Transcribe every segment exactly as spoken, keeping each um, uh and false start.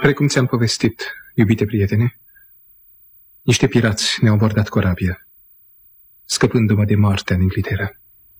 Precum ți-am povestit, iubite prietene, niște pirați ne-au abordat corabia, scăpându-mă de moartea în Inglaterra.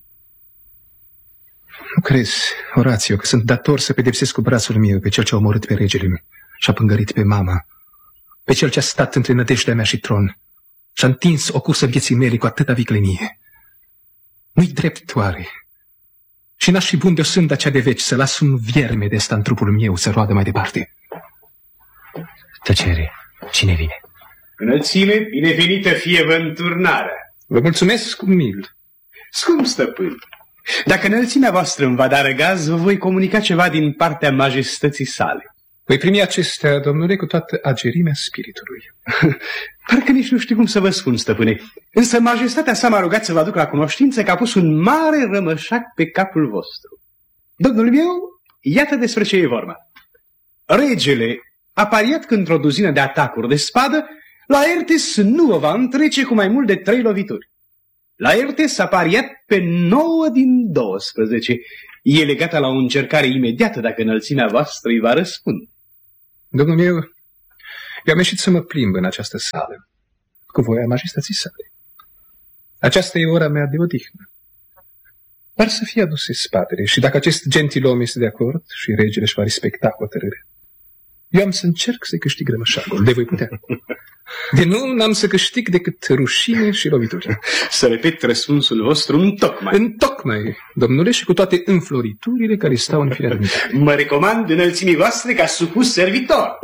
Nu crezi, Orazio, că sunt dator să pedepsesc cu brațul meu pe cel ce a omorât pe regele meu și a pângărit pe mama, pe cel ce a stat între nădejdea mea și tron și a întins o cursă vieții mele cu atâta viclenie? Nu-i drept, oare? Și n-aș fi bun de o sânda cea de veci să las un vierme de ăsta în trupul meu să roadă mai departe. Tăcere. Cine vine? Înălțime, binevenită fie vă înturnarea. Vă mulțumesc cu mil. Scump stăpân, dacă înălțimea voastră îmi va da răgaz, vă voi comunica ceva din partea majestății sale. Voi primi acestea, domnule, cu toată agerimea spiritului. Parcă nici nu știu cum să vă spun, stăpâne, însă majestatea sa m-a rugat să vă aduc la cunoștință că a pus un mare rămășac pe capul vostru. Domnul meu, iată despre ce e vorba. Regele a pariat că într-o duzină de atacuri de spadă, Laertes nu o va întrece cu mai mult de trei lovituri. Laertes a pariat pe nouă din douăsprezece. E legată la o încercare imediată dacă înălțimea voastră îi va răspunde. Domnul meu, eu am ieșit să mă plimb în această sală, cu voia majestății sale. Aceasta e ora mea de odihnă. Par să fie aduse spatele și dacă acest gentilom este de acord și regele își va respecta hotărârea, eu am să încerc să câștig rămășagul, de voi putea. De nu, n-am să câștig decât rușine și lovituri. Să repet răspunsul vostru întocmai. Întocmai, domnule, și cu toate înfloriturile care stau în firea mea. Mă recomand înălțimii voastre ca supus servitor.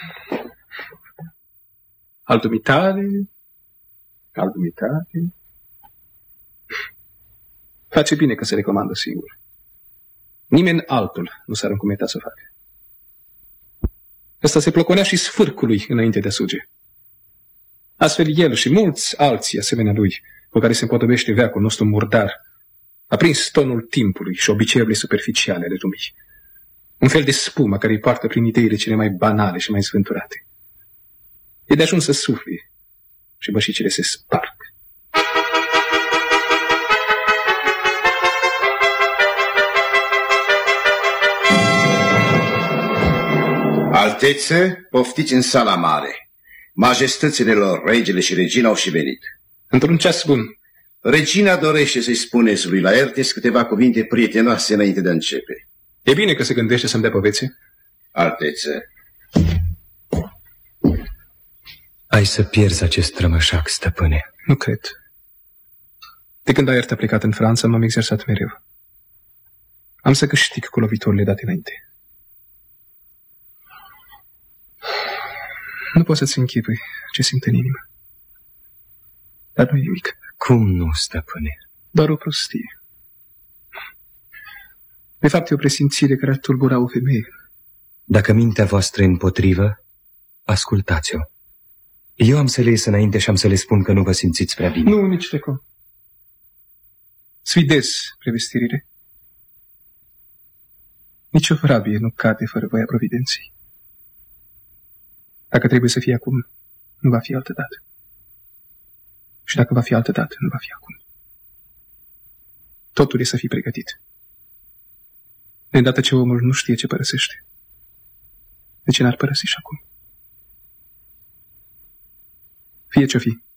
Al dumitale, al dumitale. Face bine că se recomandă singur. Nimeni altul nu s-ar încumeta să facă. Ăsta se ploconea și sfârcului înainte de suge. Astfel el și mulți alții asemenea lui, cu care se împodobește veacul nostru murdar, a prins tonul timpului și obiceiurile superficiale ale lumii. Un fel de spumă care îi poartă prin ideile cele mai banale și mai zvânturate. E de ajuns să sufli și bășicile se sparg. Altețe, poftiți în sala mare. Majestățile lor, regele și regina au și venit. Într-un ceas bun. Regina dorește să-i spuneți lui Laertes câteva cuvinte prietenoase înainte de a începe. E bine că se gândește să-mi dea povețe. Altețe. Ai să pierzi acest rămășac, stăpâne. Nu cred. De când Laert a plecat în Franța, m-am exersat mereu. Am să câștig cu loviturile date înainte. Nu poți să-ți închipui ce simt în inimă. Dar nu e nimic. Cum nu, stăpâne? Doar o prostie. De fapt, e o presimțire care ar tulbura o femeie. Dacă mintea voastră e împotrivă, ascultați-o. Eu am să le ies înainte și am să le spun că nu vă simțiți prea bine. Nu, nici de cum. Sfidez prevestirile. Nici o vrabie nu cade fără voia providenței. Dacă trebuie să fie acum, nu va fi altă dată. Și dacă va fi altă dată, nu va fi acum. Totul e să fii pregătit. De îndată ce omul nu știe ce părăsește, de ce n-ar părăsi și acum? Fie ce-o fi,